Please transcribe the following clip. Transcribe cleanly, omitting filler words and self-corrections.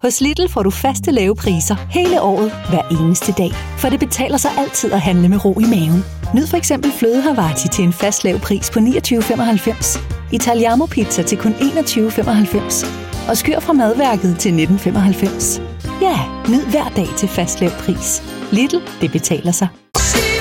Hos Lidl får du faste lave priser hele året, hver eneste dag. For det betaler sig altid at handle med ro i maven. Nyd for eksempel fløde Havarti til en fast lav pris på 29,95. Italiamo pizza til kun 21,95. Og skyr fra madværket til 19,95. Ja, nyd hver dag til fast lav pris. Lidl, det betaler sig.